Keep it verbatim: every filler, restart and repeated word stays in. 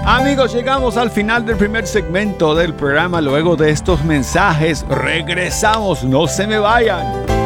Amigos, llegamos al final del primer segmento del programa. Luego de estos mensajes, regresamos. No se me vayan.